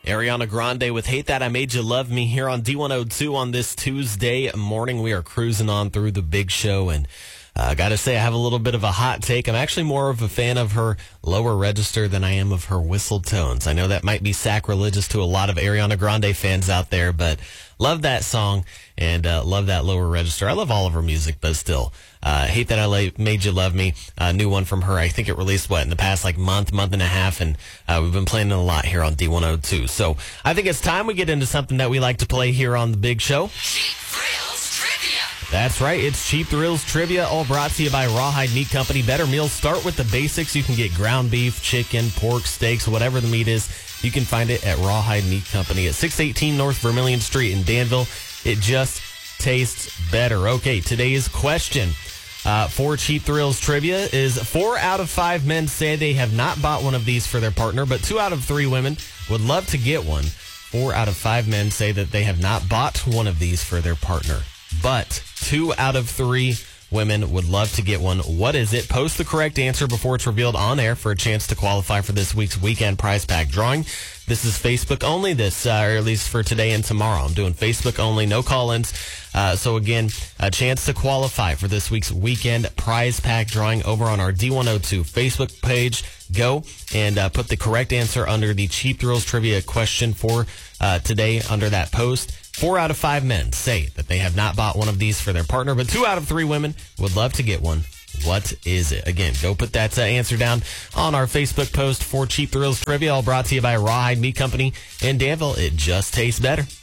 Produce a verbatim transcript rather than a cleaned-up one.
Ariana Grande with Hate That I Made You Love Me here on D one oh two on this Tuesday morning. We are cruising on through the big show, and I uh, got to say I have a little bit of a hot take. I'm actually more of a fan of her lower register than I am of her whistle tones. I know that might be sacrilegious to a lot of Ariana Grande fans out there, but love that song and uh, love that lower register. I love all of her music, but still, uh, Hate That I La- Made You Love Me, a new one from her. I think it released, what, in the past like month, month and a half, and uh, we've been playing it a lot here on D one oh two. So I think it's time we get into something that we like to play here on the big show. Cheap Thrills Trivia. That's right. It's Cheap Thrills Trivia, all brought to you by Rawhide Meat Company. Better meals start with the basics. You can get ground beef, chicken, pork, steaks, whatever the meat is. You can find it at Rawhide Meat Company at six eighteen North Vermilion Street in Danville. It just tastes better. Okay, today's question uh, for Cheap Thrills Trivia is four out of five men say they have not bought one of these for their partner, but two out of three women would love to get one. Four out of five men say that they have not bought one of these for their partner, but two out of three women would love to get one. What is it? Post the correct answer before it's revealed on air for a chance to qualify for this week's weekend prize pack drawing. This is Facebook only, this, uh, or at least for today and tomorrow. I'm doing Facebook only, no call-ins. Uh, so again, a chance to qualify for this week's weekend prize pack drawing over on our D one oh two Facebook page. Go and uh, put the correct answer under the Cheap Thrills Trivia question for uh, today under that post. Four out of five men say that they have not bought one of these for their partner, but two out of three women would love to get one. What is it? Again, go put that uh, answer down on our Facebook post for Cheap Thrills Trivia, all brought to you by Rawhide Meat Company in Danville. It just tastes better.